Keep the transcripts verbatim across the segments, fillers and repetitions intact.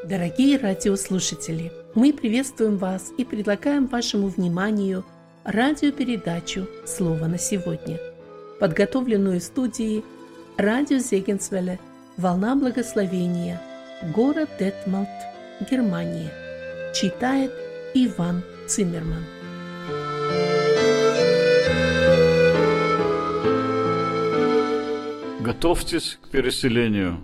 Дорогие радиослушатели, мы приветствуем вас и предлагаем вашему вниманию радиопередачу «Слово на сегодня», подготовленную в студии радио Зегенсвелле «Волна благословения», город Детмалт, Германия. Читает Иван Циммерман. Готовьтесь к переселению.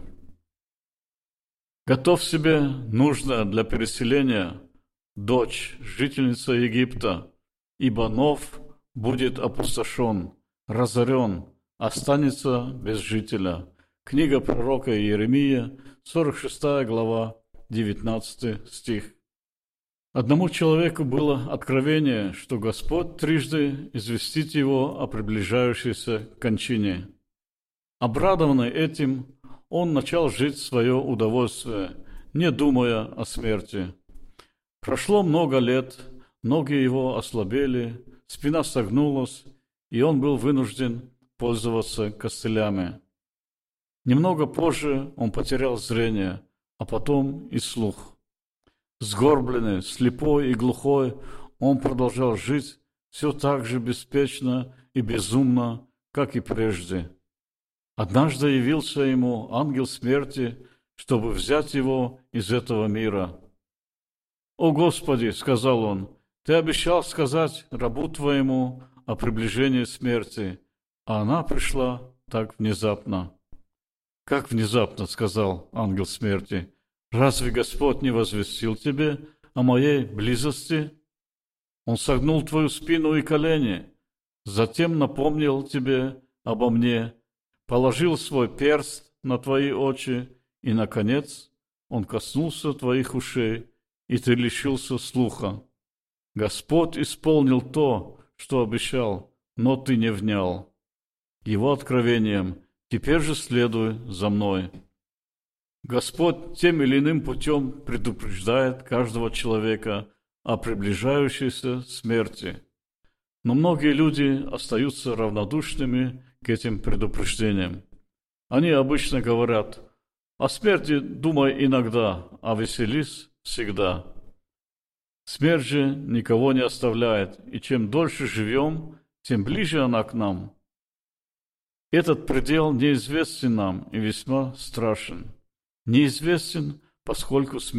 Готовь себе нужное для переселения, дочь, жительница Египта, ибо Нов будет опустошен, разорен, останется без жителя. Книга пророка Иеремия, сорок шестая глава, девятнадцатый стих. Одному человеку было откровение, что Господь трижды известит его о приближающейся кончине. Обрадованный этим, он начал жить в свое удовольствие, не думая о смерти. Прошло много лет, ноги его ослабели, спина согнулась, и он был вынужден пользоваться костылями. Немного позже он потерял зрение, а потом и слух. Сгорбленный, слепой и глухой, он продолжал жить все так же беспечно и безумно, как и прежде. Однажды явился ему ангел смерти, чтобы взять его из этого мира. «О Господи, — сказал он, — Ты обещал сказать рабу Твоему о приближении смерти, а она пришла так внезапно». «Как внезапно, — сказал ангел смерти, — разве Господь не возвестил тебе о моей близости? Он согнул твою спину и колени, затем напомнил тебе обо мне, положил свой перст на твои очи, и, наконец, он коснулся твоих ушей, и ты лишился слуха. Господь исполнил то, что обещал, но ты не внял его откровением. Теперь же следуй за мной». Господь тем или иным путем предупреждает каждого человека о приближающейся смерти. Но многие люди остаются равнодушными к этим предупреждениям. Они обычно говорят: «О смерти думай иногда, а веселись всегда». Смерть же никого не оставляет, и чем дольше живем, тем ближе она к нам. Этот предел неизвестен нам и весьма страшен. Неизвестен, поскольку смерть